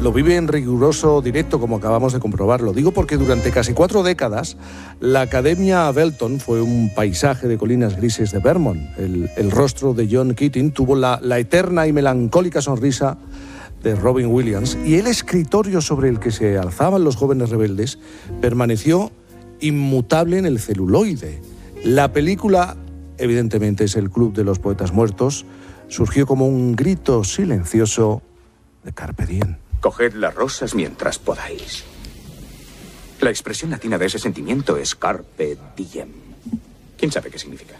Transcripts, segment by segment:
lo vive en riguroso directo, como acabamos de comprobar. Lo digo porque durante casi 4 décadas la Academia Belton fue un paisaje de colinas grises de Vermont. El rostro de John Keating tuvo la eterna y melancólica sonrisa de Robin Williams, y el escritorio sobre el que se alzaban los jóvenes rebeldes permaneció inmutable en el celuloide. La película, evidentemente, es El Club de los Poetas Muertos. Surgió como un grito silencioso de Carpe Diem. Coged las rosas mientras podáis. La expresión latina de ese sentimiento es Carpe Diem. ¿Quién sabe qué significa?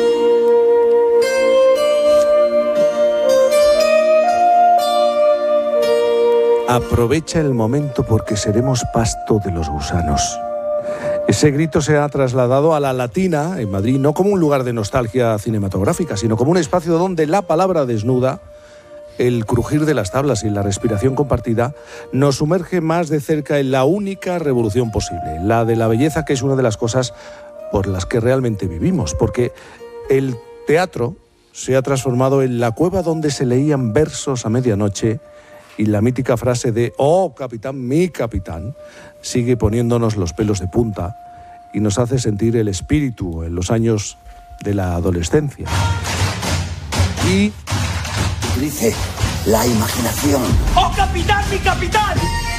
Aprovecha el momento porque seremos pasto de los gusanos. Ese grito se ha trasladado a la Latina, en Madrid, no como un lugar de nostalgia cinematográfica, sino como un espacio donde la palabra desnuda, el crujir de las tablas y la respiración compartida, nos sumerge más de cerca en la única revolución posible, la de la belleza, que es una de las cosas por las que realmente vivimos, porque el teatro se ha transformado en la cueva donde se leían versos a medianoche, y la mítica frase de «Oh, capitán, mi capitán», sigue poniéndonos los pelos de punta y nos hace sentir el espíritu en los años de la adolescencia. Y dice la imaginación. ¡Oh, capitán, mi capitán!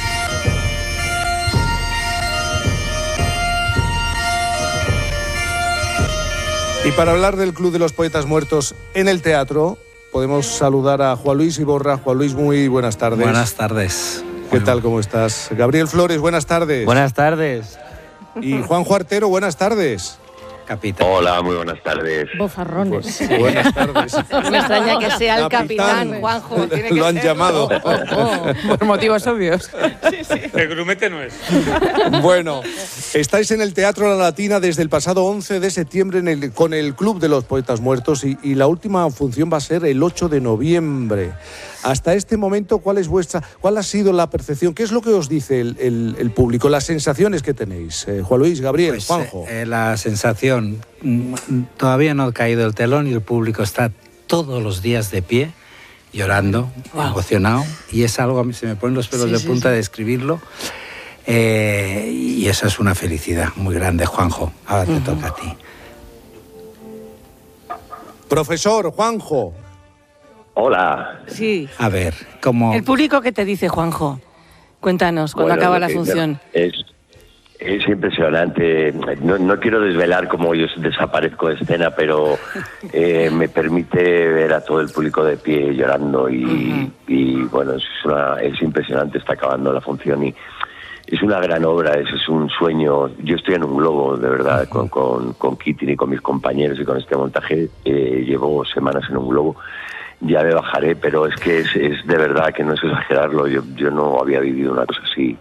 Y para hablar del Club de los Poetas Muertos en el teatro, podemos saludar a Juan Luis Iborra. Juan Luis, muy buenas tardes. Buenas tardes. ¿Qué tal, cómo estás? Gabriel Flores, buenas tardes. Buenas tardes. Y Juanjo Artero, buenas tardes. Capitán. Hola, muy buenas tardes. Bofarrones. Buenas tardes. Me extraña que sea el capitán, Juanjo. Tiene que Lo han ser. llamado. Por motivos obvios. El grumete no es. Bueno, estáis en el Teatro La Latina desde el pasado 11 de septiembre con el Club de los Poetas Muertos y la última función va a ser el 8 de noviembre. Hasta este momento, ¿cuál ha sido la percepción? ¿Qué es lo que os dice el público? Las sensaciones que tenéis. Juan Luis, Gabriel, Pues, Juanjo. La sensación, todavía no ha caído el telón y el público está todos los días de pie, llorando, emocionado, y es algo, a mí se me ponen los pelos de punta de describirlo, y eso es una felicidad muy grande, Juanjo. Ahora te toca a ti. Profesor, Juanjo. Hola. Sí. A ver, ¿cómo...? ¿El público qué te dice, Juanjo? Cuéntanos, cuando acaba la función. Es impresionante. No quiero desvelar cómo yo desaparezco de escena, pero me permite ver a todo el público de pie llorando y bueno, es impresionante. Está acabando la función y es una gran obra, es un sueño. Yo estoy en un globo, de verdad, con Keating y con mis compañeros y con este montaje. Llevo semanas en un globo. Ya me bajaré, pero es que es de verdad que no es exagerarlo. Yo no había vivido una cosa así.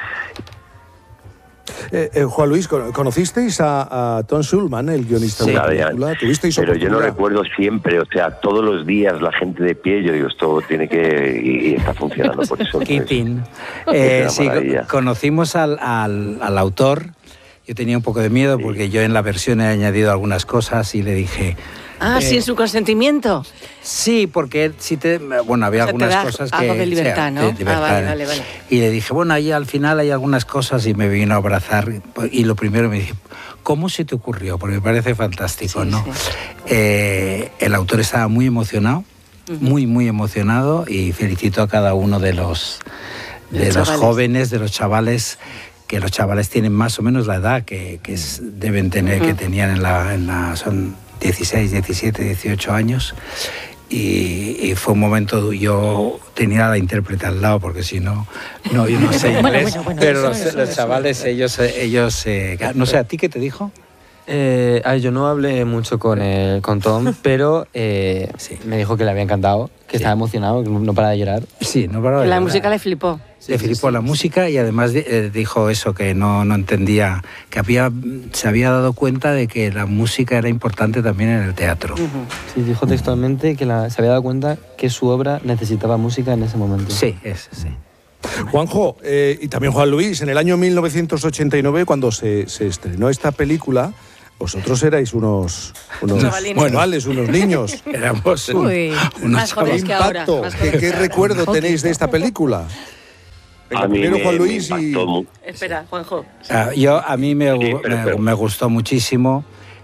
Juan Luis, ¿conocisteis a Tom Schulman, el guionista de la película? ¿Tuvisteis pero oportunidad? yo no recuerdo siempre, o sea, todos los días la gente de pie, yo digo, esto tiene que... y está funcionando, por eso. Keating. Sí, conocimos al autor. Yo tenía un poco de miedo porque yo en la versión he añadido algunas cosas y le dije... ¿sin su consentimiento? Sí, porque él había algunas cosas que... Algo de libertad, ¿no? Vale. Y le dije, ahí al final hay algunas cosas, y me vino a abrazar y lo primero me dije, ¿cómo se te ocurrió? Porque me parece fantástico, ¿no? Sí. El autor estaba muy emocionado, muy emocionado, y felicito a cada uno de los jóvenes, de los chavales, que los chavales tienen más o menos la edad que deben tener, que tenían son 16, 17, 18 años, y fue un momento, yo tenía a la intérprete al lado, porque si no, yo no sé inglés, pero los chavales, ellos no sé, ¿a ti qué te dijo? Yo no hablé mucho con Tom, pero me dijo que le había encantado, que estaba emocionado, que no paraba de llorar. Sí, no paraba de llorar. La música le flipó. Le flipó la música, y además dijo eso, que no entendía, que se había dado cuenta de que la música era importante también en el teatro. Sí, dijo textualmente que se había dado cuenta que su obra necesitaba música en ese momento. Sí. Juanjo, y también Juan Luis, en el año 1989, cuando se estrenó esta película, vosotros erais unos niños. Éramos más jóvenes que ahora. ¿Qué recuerdo tenéis de esta película? Venga, primero Juan Luis y... Espera, Juanjo. A mí me gustó muchísimo.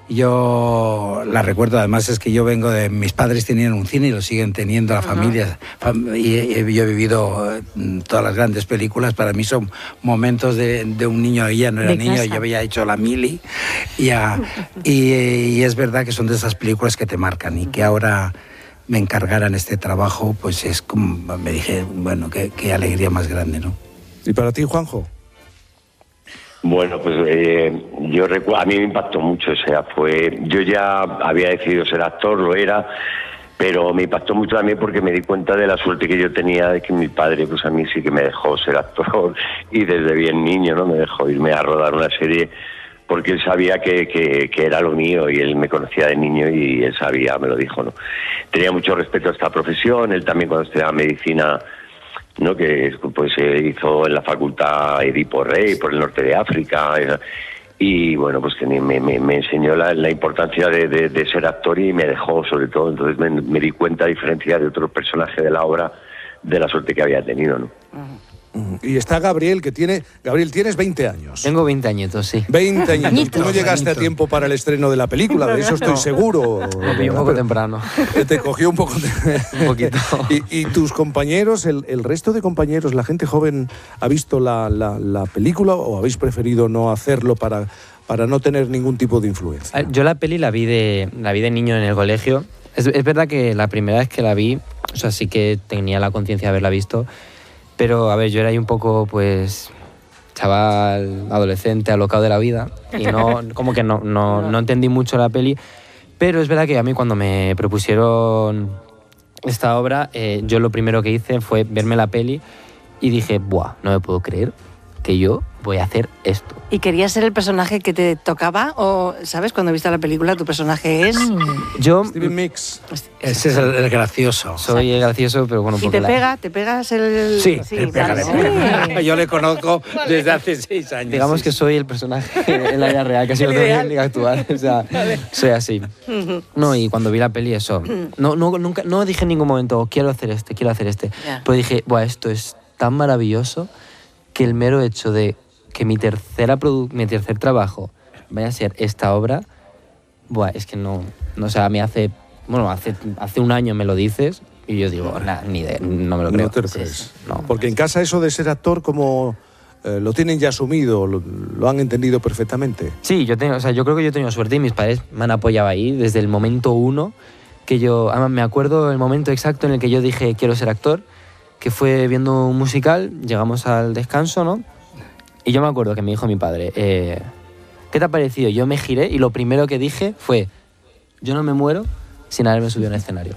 Yo la recuerdo, además es que yo vengo de... Mis padres tenían un cine y lo siguen teniendo la familia. Y yo he vivido todas las grandes películas. Para mí son momentos de un niño. Ella no era De niño, casa. yo había hecho la mili. Y es verdad que son de esas películas que te marcan y que ahora me encargaran este trabajo, pues es como... Me dije, bueno, qué alegría más grande, ¿no? ¿Y para ti, Juanjo? Bueno, pues yo recuerdo, a mí me impactó mucho, o sea, yo ya había decidido ser actor, lo era, pero me impactó mucho también porque me di cuenta de la suerte que yo tenía de que mi padre, pues a mí sí que me dejó ser actor y desde bien niño, ¿no? Me dejó irme a rodar una serie porque él sabía que era lo mío y él me conocía de niño y él sabía, me lo dijo, ¿no? Tenía mucho respeto a esta profesión, él también cuando estudiaba medicina, ¿no? Que pues hizo en la facultad Edipo Rey por el norte de África y bueno, pues que me enseñó la importancia de ser actor y me dejó sobre todo, entonces me di cuenta, a diferencia de otros personajes de la obra, de la suerte que había tenido, ¿no? Y está Gabriel, que tiene... Gabriel, tienes 20 años. Tengo 20 añitos, sí. 20 años. Tú no llegaste a tiempo para el estreno de la película, de eso estoy seguro. Me pilló un poco temprano. Te cogió un poco... Un poquito. ¿Y tus compañeros, el resto de compañeros, la gente joven, ha visto la película o habéis preferido no hacerlo para no tener ningún tipo de influencia? Yo la peli la vi de niño en el colegio. Es verdad que la primera vez que la vi, o sea, sí que tenía la conciencia de haberla visto, pero, a ver, yo era ahí un poco, pues, chaval, adolescente, alocado de la vida, y no entendí mucho la peli, pero es verdad que a mí cuando me propusieron esta obra, yo lo primero que hice fue verme la peli y dije, ¡buah! No me puedo creer que yo voy a hacer esto. ¿Y querías ser el personaje que te tocaba? ¿O, sabes, cuando viste la película, tu personaje es...? Yo... Steven Mix. Ese es el gracioso. Soy el gracioso, pero bueno... ¿Y te pegas el...? Sí, te pega, vale. le pega. Yo le conozco desde hace 6 años. Digamos que soy el personaje en la vida real, casi no tengo en la liga actual. O sea, soy así. No, y cuando vi la peli, eso... No dije en ningún momento, quiero hacer este. Yeah. Pero dije, buah, esto es tan maravilloso que el mero hecho de que mi tercer trabajo vaya a ser esta obra, buah, es que no, o sea, hace un año me lo dices y yo digo, ni idea, no me lo creo. No te lo crees. Sí, no. Porque en casa eso de ser actor, como lo tienen ya asumido, lo han entendido perfectamente. Sí, yo creo que yo he tenido suerte y mis padres me han apoyado ahí desde el momento uno que yo, además me acuerdo el momento exacto en el que yo dije quiero ser actor, que fue viendo un musical, llegamos al descanso, ¿no? Y yo me acuerdo que me dijo mi padre, ¿qué te ha parecido? Yo me giré y lo primero que dije fue, yo no me muero sin haberme subido al escenario.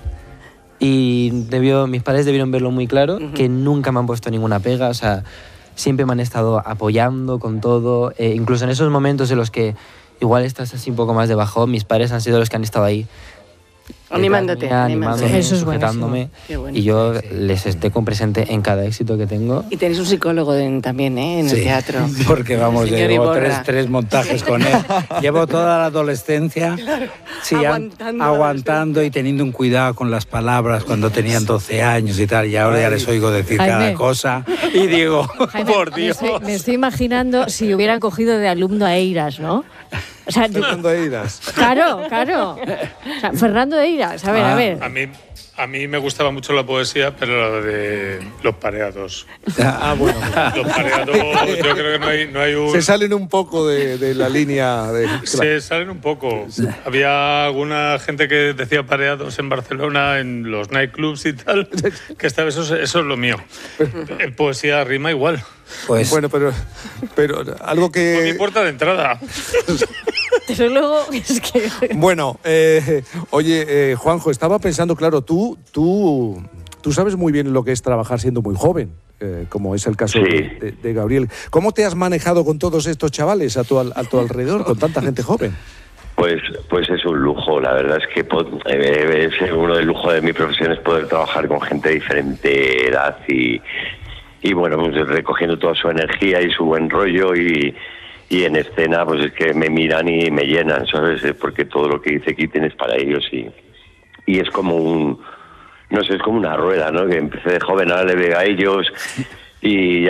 Y mis padres debieron verlo muy claro, que nunca me han puesto ninguna pega, o sea, siempre me han estado apoyando con todo, incluso en esos momentos en los que igual estás así un poco más de bajón, mis padres han sido los que han estado ahí. Animándome, Eso es buenísimo. sujetándome, Qué bueno. y yo les estoy con presente en cada éxito que tengo. Y tenéis un psicólogo también, en el teatro. Porque vamos, El señor llevo Iborra. tres montajes con él. Llevo toda la adolescencia aguantando y teniendo un cuidado con las palabras cuando tenían 12 años y tal. Y ahora ya les oigo decir Jaime. cada cosa. Y digo, Jaime, por Dios. Me estoy imaginando si hubieran cogido de alumno a Eiras, ¿no? O sea, Fernando Eiras. claro. O sea, Fernando Eiras, a ver. A mí me gustaba mucho la poesía, pero la de los pareados. Bueno. Los pareados, yo creo que no hay un... Se salen un poco de la línea de... Se salen un poco. Había alguna gente que decía pareados en Barcelona, en los nightclubs y tal, que esta vez eso es lo mío. En poesía rima igual. Pues, Bueno, pero algo Por mi que... puerta de entrada. Desde luego, es que... Bueno, oye, Juanjo, estaba pensando, claro, tú sabes muy bien lo que es trabajar siendo muy joven, como es el caso de Gabriel. ¿Cómo te has manejado con todos estos chavales a tu alrededor, con tanta gente joven? Pues es un lujo, la verdad es que es uno del lujo de mi profesión es poder trabajar con gente de diferente edad y bueno, pues recogiendo toda su energía y su buen rollo y en escena pues es que me miran y me llenan, ¿sabes? Porque todo lo que hice aquí tienes para ellos y es como es como una rueda, ¿no? Que empecé de joven, ahora le veo a ellos y